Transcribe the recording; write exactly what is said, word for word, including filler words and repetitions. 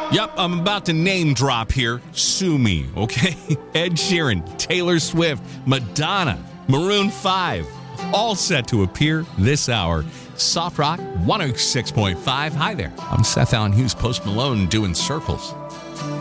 Yep, I'm about to name drop here. Sue me, okay? Ed Sheeran, Taylor Swift, Madonna, Maroon five, all set to appear this hour. Soft Rock one oh six point five. Hi there. I'm Seth Allen Hughes, Post Malone, doing circles.